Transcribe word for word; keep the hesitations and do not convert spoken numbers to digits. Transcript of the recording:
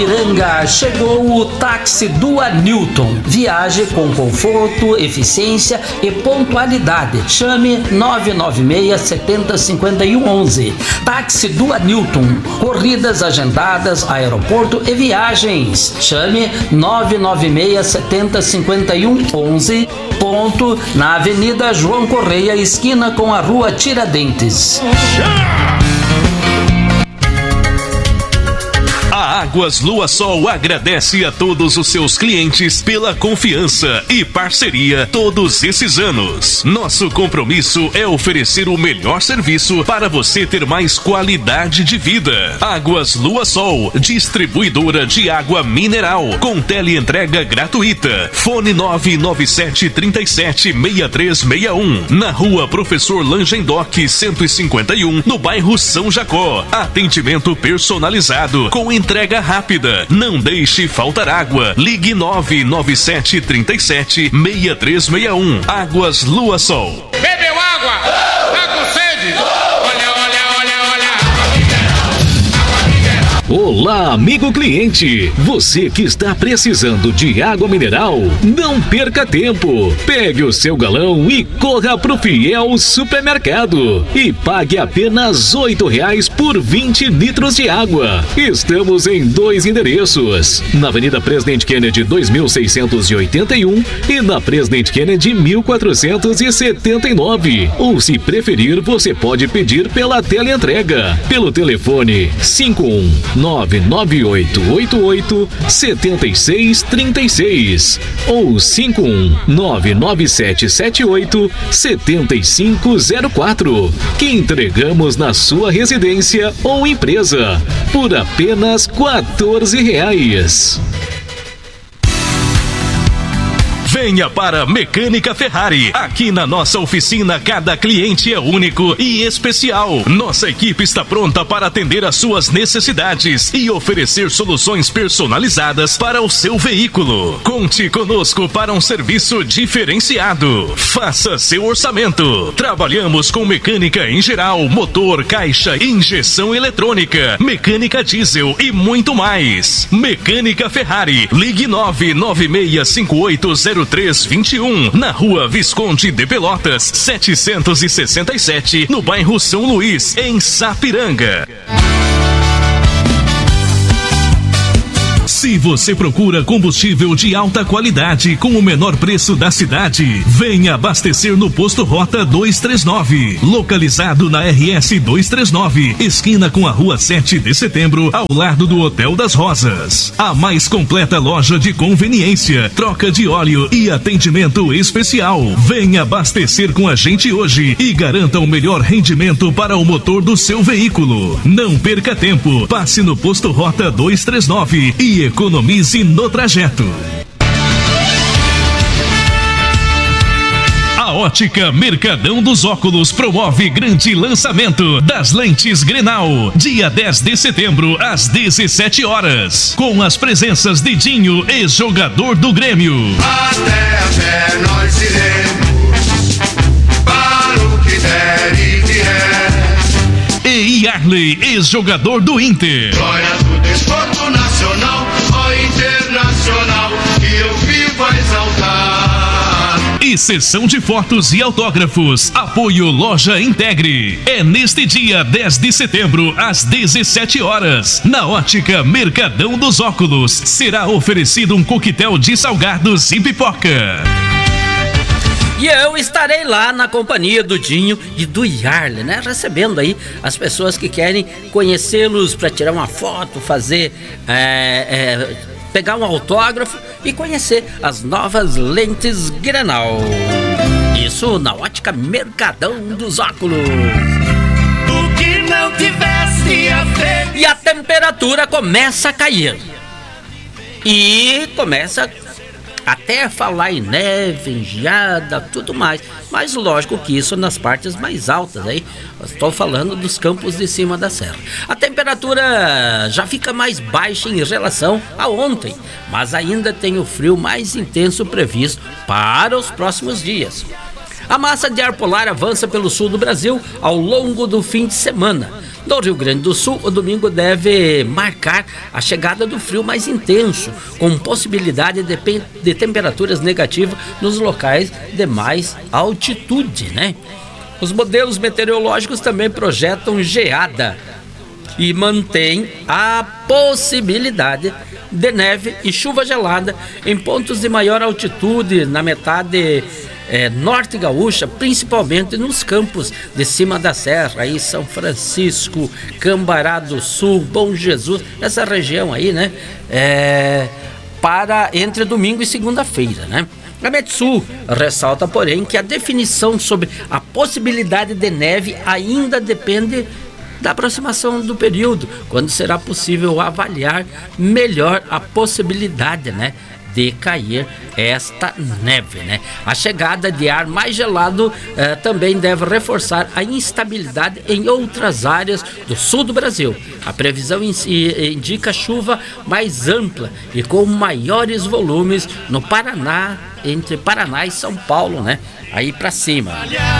Piranga, chegou o táxi Dua Newton. Viaje com conforto, eficiência e pontualidade. Chame nove nove seis, sete zero cinco um, onze. Táxi Dua Newton. Corridas agendadas, aeroporto e viagens. Chame nove nove seis, sete zero cinco um, onze. Ponto na Avenida João Correia, esquina com a Rua Tiradentes. A Águas Lua Sol agradece a todos os seus clientes pela confiança e parceria todos esses anos. Nosso compromisso é oferecer o melhor serviço para você ter mais qualidade de vida. Águas Lua Sol, distribuidora de água mineral, com teleentrega gratuita. Fone nove nove sete, três sete, seis três seis um, na Rua Professor Langendoc cento e cinquenta e um, no bairro São Jacó. Atendimento personalizado, com entrega rápida. Não deixe faltar água. Ligue nove nove sete, três sete, seis três seis um. Águas Lua Sol. Bebeu água? Tá com sede? Olha, olha, olha, olha. Olá, amigo cliente. Você que está precisando de água mineral, não perca tempo. Pegue o seu galão e corra pro Fiel Supermercado e pague apenas oito reais por vinte litros de água. Estamos em dois endereços, na Avenida Presidente Kennedy dois mil seiscentos e oitenta e um e na Presidente Kennedy mil quatrocentos e setenta e nove. Ou, se preferir, você pode pedir pela teleentrega pelo telefone cinco um nove nove oito oito oito sete seis três seis ou cinco um nove nove sete sete oito sete cinco zero quatro, que entregamos na sua residência ou empresa por apenas quatorze reais. Venha para Mecânica Ferrari. Aqui na nossa oficina, cada cliente é único e especial. Nossa equipe está pronta para atender às suas necessidades e oferecer soluções personalizadas para o seu veículo. Conte conosco para um serviço diferenciado. Faça seu orçamento. Trabalhamos com mecânica em geral, motor, caixa, injeção eletrônica, mecânica diesel e muito mais. Mecânica Ferrari. Ligue nove nove seis cinco oito zero três dois um, na Rua Visconde de Pelotas, setecentos e sessenta e sete, no bairro São Luís, em Sapiranga. Se você procura combustível de alta qualidade com o menor preço da cidade, venha abastecer no Posto Rota duzentos e trinta e nove, localizado na R S duzentos e trinta e nove, esquina com a Rua sete de Setembro, ao lado do Hotel das Rosas. A mais completa loja de conveniência, troca de óleo e atendimento especial. Venha abastecer com a gente hoje e garanta o melhor rendimento para o motor do seu veículo. Não perca tempo, passe no Posto Rota duzentos e trinta e nove e economize no trajeto. A Ótica Mercadão dos Óculos promove grande lançamento das lentes Grenal, dia dez de setembro, às dezessete horas, com as presenças de Dinho, ex-jogador do Grêmio. Até a pé nós iremos, para o que der e vier. E Yarley, ex-jogador do Inter. Glória do desporto nacional, ó internacional, que eu vivo a exaltar. E sessão de fotos e autógrafos. Apoio Loja Integre. É neste dia dez de setembro, às dezessete horas, na Ótica Mercadão dos Óculos. Será oferecido um coquetel de salgados e pipoca. E eu estarei lá na companhia do Dinho e do Yarley, né? Recebendo aí as pessoas que querem conhecê-los para tirar uma foto, fazer, é, é, pegar um autógrafo e conhecer as novas lentes Grenal. Isso na Ótica Mercadão dos Óculos. O que não tivesse a ver. E a temperatura começa a cair. E começa até falar em neve, em geada, tudo mais. Mas lógico que isso nas partes mais altas aí. Estou falando dos campos de cima da serra. A temperatura já fica mais baixa em relação a ontem, mas ainda tem o frio mais intenso previsto para os próximos dias. A massa de ar polar avança pelo sul do Brasil ao longo do fim de semana. No Rio Grande do Sul, o domingo deve marcar a chegada do frio mais intenso, com possibilidade de, de temperaturas negativas nos locais de mais altitude, né? Os modelos meteorológicos também projetam geada e mantém a possibilidade de neve e chuva gelada em pontos de maior altitude na metade é, norte gaúcha, principalmente nos campos de cima da serra, aí São Francisco, Cambará do Sul, Bom Jesus, essa região aí, né? É, para entre domingo e segunda-feira, né? A Metsul ressalta, porém, que a definição sobre a possibilidade de neve ainda depende da aproximação do período, quando será possível avaliar melhor a possibilidade, né, de cair esta neve, né? A chegada de ar mais gelado eh, também deve reforçar a instabilidade em outras áreas do sul do Brasil. A previsão in- indica chuva mais ampla e com maiores volumes no Paraná, entre Paraná e São Paulo, né? Aí para cima.